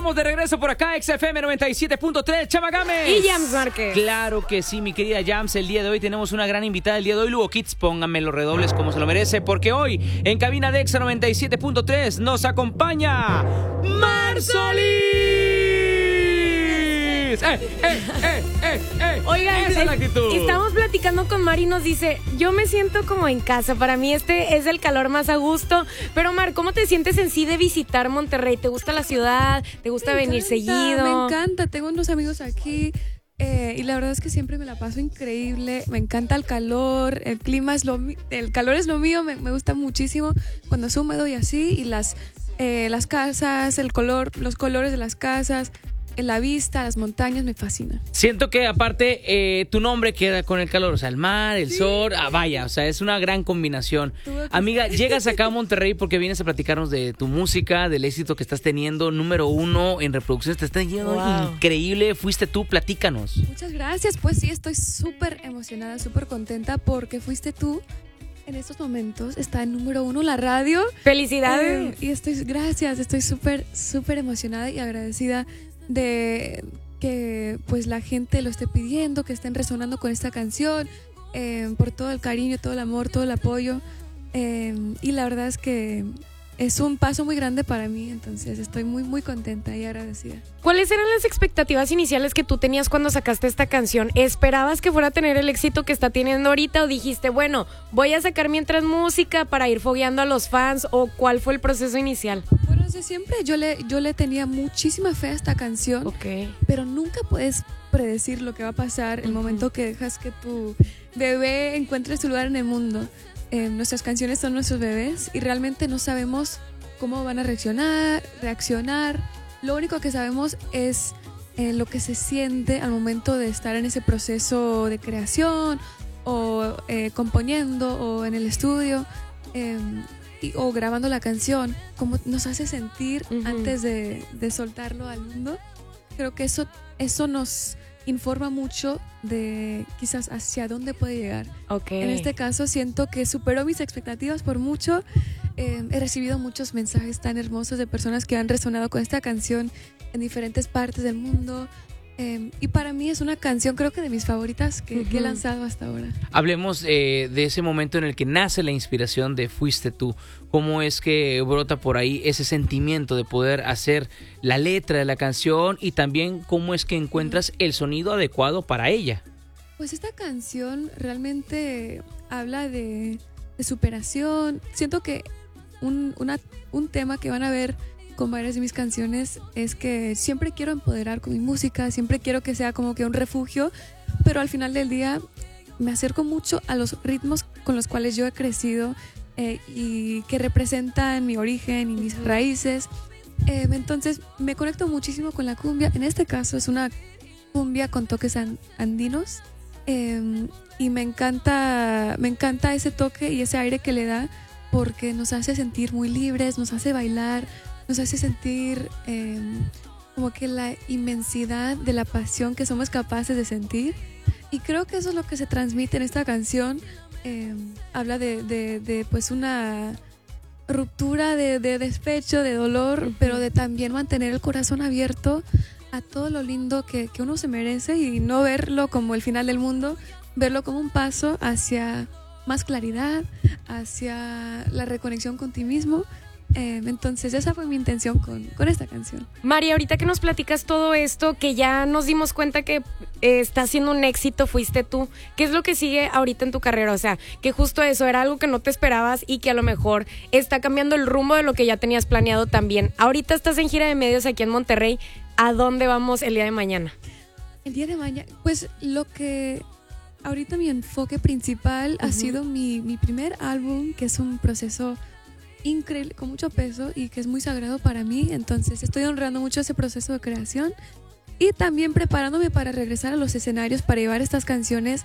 Estamos de regreso por acá, XFM 97.3, Chama Gámez. Y Jams Márquez. Claro que sí, mi querida Jams. El día de hoy tenemos una gran invitada. El día de hoy, Lugo Kids, pónganme los redobles como se lo merece, porque hoy, en cabina de Exa 97.3, nos acompaña Marsolis. Oigan, esa es la actitud. Estamos platicando con Mar y nos dice, yo me siento como en casa, para mí este es el calor más a gusto. Pero Mar, ¿cómo te sientes en sí de visitar Monterrey? ¿Te gusta la ciudad? ¿Te gusta venir seguido? Me encanta, tengo unos amigos aquí y la verdad es que siempre me la paso increíble. Me encanta el calor, el clima es el calor es lo mío, me gusta muchísimo cuando es húmedo y así, y las casas, los colores de las casas, la vista, las montañas, me fascinan. Siento que aparte tu nombre queda con el calor, o sea, el mar, el sol, vaya, o sea, es una gran combinación. Amiga, llegas acá a Monterrey porque vienes a platicarnos de tu música, del éxito que estás teniendo, número 1 en reproducciones, te está yendo increíble, fuiste tú, platícanos. Muchas gracias, pues sí, estoy súper emocionada, súper contenta porque fuiste tú. En estos momentos está en número 1 la radio. ¡Felicidades! Y estoy súper, súper emocionada y agradecida de que pues la gente lo esté pidiendo, que estén resonando con esta canción, por todo el cariño, todo el amor, todo el apoyo, y la verdad es que es un paso muy grande para mí, entonces estoy muy muy contenta y agradecida. ¿Cuáles eran las expectativas iniciales que tú tenías cuando sacaste esta canción? ¿Esperabas que fuera a tener el éxito que está teniendo ahorita o dijiste, bueno, voy a sacar mientras música para ir fogueando a los fans, o cuál fue el proceso inicial? Bueno, desde siempre yo le tenía muchísima fe a esta canción, pero nunca puedes predecir lo que va a pasar el momento que dejas que tu bebé encuentre su lugar en el mundo. Nuestras canciones son nuestros bebés y realmente no sabemos cómo van a reaccionar. Lo único que sabemos es lo que se siente al momento de estar en ese proceso de creación o componiendo o en el estudio o grabando la canción, cómo nos hace sentir antes de soltarlo al mundo. Creo que eso nos informa mucho de quizás hacia dónde puede llegar. En este caso siento que superó mis expectativas por mucho. He recibido muchos mensajes tan hermosos de personas que han resonado con esta canción en diferentes partes del mundo. Y para mí es una canción, creo que de mis favoritas que he lanzado hasta ahora. Hablemos de ese momento en el que nace la inspiración de Fuiste Tú. ¿Cómo es que brota por ahí ese sentimiento de poder hacer la letra de la canción y también cómo es que encuentras el sonido adecuado para ella? Pues esta canción realmente habla de superación. Siento que un tema que van a ver con varias de mis canciones es que siempre quiero empoderar con mi música, siempre quiero que sea como que un refugio, pero al final del día me acerco mucho a los ritmos con los cuales yo he crecido y que representan mi origen y mis raíces. Entonces me conecto muchísimo con la cumbia. En este caso es una cumbia con toques andinos, y me encanta ese toque y ese aire que le da, porque nos hace sentir muy libres, nos hace bailar, nos hace sentir como que la inmensidad de la pasión que somos capaces de sentir. Y creo que eso es lo que se transmite en esta canción. Habla de pues una ruptura, de despecho, de dolor, pero de también mantener el corazón abierto a todo lo lindo que uno se merece, y no verlo como el final del mundo, verlo como un paso hacia más claridad, hacia la reconexión con ti mismo. Entonces esa fue mi intención con esta canción. María, ahorita que nos platicas todo esto, que ya nos dimos cuenta que está siendo un éxito Fuiste Tú, ¿qué es lo que sigue ahorita en tu carrera? O sea, que justo eso era algo que no te esperabas y que a lo mejor está cambiando el rumbo de lo que ya tenías planeado también. Ahorita estás en gira de medios aquí en Monterrey. ¿A dónde vamos el día de mañana? El día de mañana, pues lo que ahorita mi enfoque principal ha sido mi primer álbum, que es un proceso increíble, con mucho peso y que es muy sagrado para mí. Entonces estoy honrando mucho ese proceso de creación y también preparándome para regresar a los escenarios para llevar estas canciones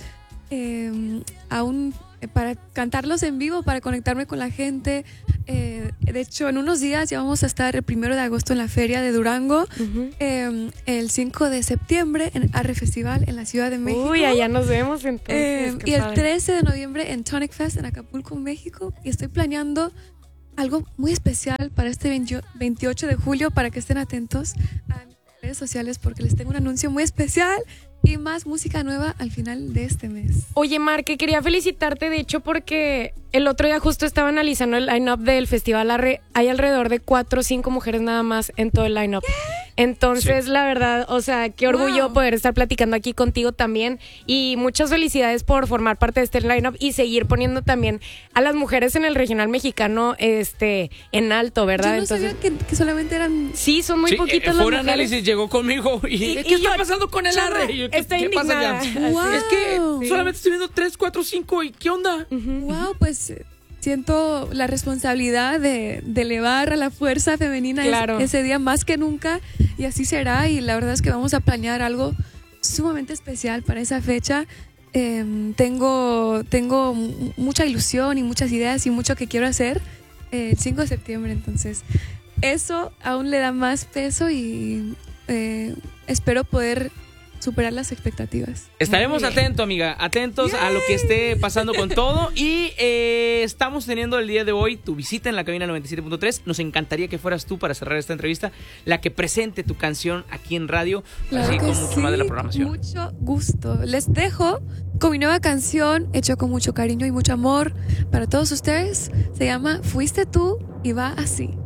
para cantarlos en vivo, para conectarme con la gente. De hecho, en unos días ya vamos a estar el 1 de agosto en la Feria de Durango, el 5 de septiembre en Arre Festival en la Ciudad de México. Uy, allá nos vemos entonces. Y el 13 de noviembre en Tonic Fest en Acapulco, México. Y estoy planeando algo muy especial para este 28 de julio, para que estén atentos a mis redes sociales porque les tengo un anuncio muy especial y más música nueva al final de este mes. Oye, Mar, que quería felicitarte, de hecho, porque el otro día justo estaba analizando el line-up del festival. Hay alrededor de 4 o 5 mujeres nada más en todo el line-up. Entonces, la verdad, o sea, qué orgullo poder estar platicando aquí contigo también. Y muchas felicidades por formar parte de este line-up y seguir poniendo también a las mujeres en el regional mexicano en alto, ¿verdad? Yo no sabía que solamente eran... Sí, son muy poquitas las mujeres. Análisis llegó conmigo y ¿qué está pasando con el arre? Estoy indignada. Wow. Es que solamente estoy viendo 3, 4, 5 y ¿qué onda? Wow, pues siento la responsabilidad de elevar a la fuerza femenina ese día más que nunca, y así será. Y la verdad es que vamos a planear algo sumamente especial para esa fecha. Tengo mucha ilusión y muchas ideas y mucho que quiero hacer el 5 de septiembre, entonces eso aún le da más peso y espero poder superar las expectativas. Estaremos atentos, amiga, atentos a lo que esté pasando con todo. Y estamos teniendo el día de hoy tu visita en la cabina 97.3. Nos encantaría que fueras tú, para cerrar esta entrevista, la que presente tu canción aquí en radio, claro, así con mucho más de la programación. Mucho gusto. Les dejo con mi nueva canción, hecha con mucho cariño y mucho amor para todos ustedes. Se llama Fuiste tú y va así.